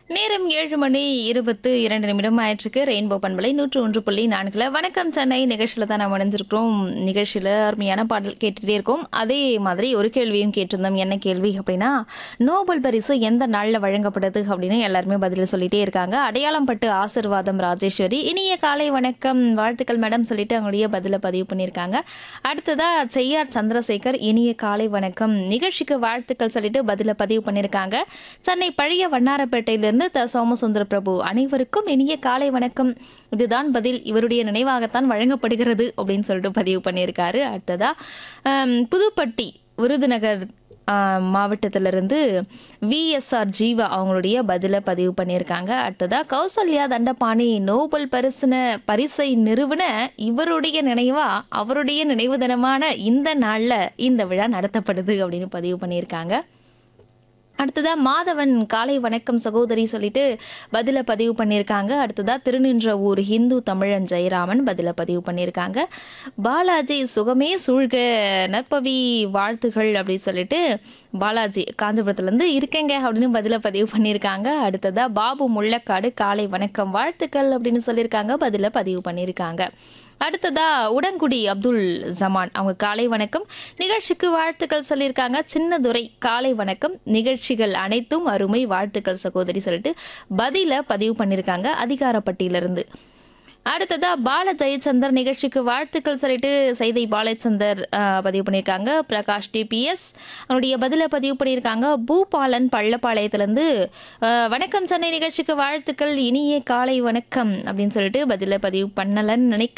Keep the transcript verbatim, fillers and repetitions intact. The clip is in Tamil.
நேரம் ஏழு மணி இருபத்து இரண்டு நிமிடம் ஆயிற்றுக்கு ரெயின்போ பண்பலை நூற்று ஒன்று புள்ளி நான்குல வணக்கம் சென்னை நிகழ்ச்சியில தான் நாம் இணைஞ்சிருக்கிறோம். நிகழ்ச்சியில அருமையான பாடல் கேட்டுட்டே இருக்கோம். அதே மாதிரி ஒரு கேள்வியும் கேட்டிருந்தோம். என்ன கேள்வி அப்படின்னா, நோபல் பரிசு எந்த நாள்ல வழங்கப்படுது அப்படின்னு எல்லாருமே பதில் சொல்லிட்டே இருக்காங்க. அடையாளம் பட்டு ஆசிர்வாதம் ராஜேஸ்வரி இனிய காலை வணக்கம் வாழ்த்துக்கள் மேடம் சொல்லிட்டு அவங்களுடைய பதில பதிவு பண்ணியிருக்காங்க. அடுத்ததா செய்யார் சந்திரசேகர் இனிய காலை வணக்கம் நிகழ்ச்சிக்கு வாழ்த்துக்கள் சொல்லிட்டு பதில பதிவு பண்ணியிருக்காங்க. சென்னை பழைய வண்ணாரப்பேட்டையிலிருந்து த சோமசுந்தர பிரபு அனைவருக்கும் இனிய காலை வணக்கம், இதுதான் பதில், இவருடைய நினைவாகத்தான் வழங்கப்படுகிறது அப்படின்னு சொல்லிட்டு பதிவு பண்ணியிருக்காரு. அடுத்ததா ஆம், புதுப்பட்டி விருதுநகர் ஆஹ், மாவட்டத்திலிருந்து விஎஸ்ஆர் ஜீவா அவங்களுடைய பதில பதிவு பண்ணியிருக்காங்க. அடுத்ததா கௌசல்யா தண்டபாணி நோபல் பரிசுன பரிசை நிறுவன இவருடைய நினைவா அவருடைய நினைவு தினமான இந்த நாள்ல இந்த விழா நடத்தப்படுது அப்படின்னு பதிவு பண்ணியிருக்காங்க. அடுத்ததா மாதவன் காலை வணக்கம் சகோதரி சொல்லிட்டு பதில பதிவு பண்ணியிருக்காங்க. அடுத்ததா திருநின்ற ஊர் ஹிந்து தமிழன் ஜெயராமன் பதில பதிவு பண்ணியிருக்காங்க. பாலாஜி சுகமே சூழ்க நற்பவி வாழ்த்துகள் அப்படின்னு சொல்லிட்டு பாலாஜி காஞ்சிபுரத்துலேருந்து இருக்கேங்க அப்படின்னு பதில பதிவு பண்ணியிருக்காங்க. அடுத்ததா பாபு முள்ளக்காடு காலை வணக்கம் வாழ்த்துக்கள் அப்படின்னு சொல்லியிருக்காங்க, பதில பதிவு பண்ணியிருக்காங்க. அடுத்ததா உடன்குடி அப்துல் ஜமான் அவங்க காலை வணக்கம் நிகழ்ச்சிக்கு வாழ்த்துக்கள் சொல்லியிருக்காங்க. சின்னதுரை காலை வணக்கம் நிகழ்ச்சிகள் அனைத்தும் அருமை வாழ்த்துக்கள் சகோதரி சொல்லிட்டு பதில பதிவு பண்ணியிருக்காங்க அதிகாரப்பட்டியிலிருந்து. அடுத்ததா பால ஜெயச்சந்தர் நிகழ்ச்சிக்கு வாழ்த்துக்கள் சொல்லிட்டு செய்தி பாலச்சந்தர் ஆஹ், பதிவு பண்ணியிருக்காங்க. பிரகாஷ் டிபிஎஸ் அவருடைய பதில பதிவு பண்ணியிருக்காங்க. பூபாலன் பள்ளப்பாளையத்திலிருந்து ஆஹ், வணக்கம் சென்னை நிகழ்ச்சிக்கு வாழ்த்துக்கள் இனிய காலை வணக்கம் அப்படின்னு சொல்லிட்டு பதில பதிவு பண்ணலன்னு நினைக்கிறேன்.